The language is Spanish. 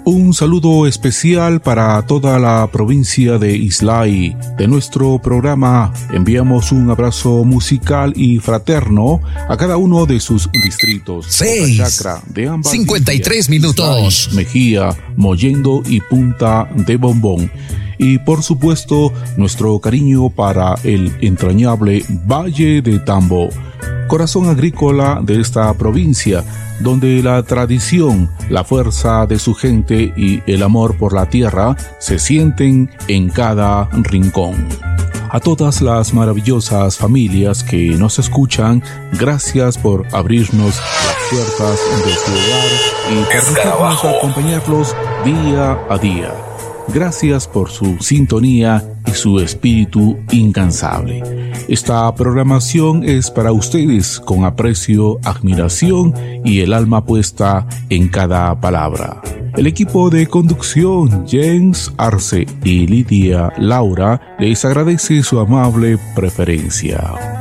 Un saludo especial para toda la provincia de Islay. De nuestro programa enviamos un abrazo musical y fraterno a cada uno de sus distritos. 53 minutos. Islay, Mejía, Mollendo y Punta de Bombón. Y por supuesto, nuestro cariño para el entrañable Valle de Tambo, corazón agrícola de esta provincia, donde la tradición, la fuerza de su gente y el amor por la tierra se sienten en cada rincón. A todas las maravillosas familias que nos escuchan, gracias por abrirnos las puertas de su hogar y permitirnos acompañarlos día a día. Gracias por su sintonía y su espíritu incansable. Esta programación es para ustedes con aprecio, admiración y el alma puesta en cada palabra. El equipo de conducción, James Arce y Lidia Laura, les agradece su amable preferencia.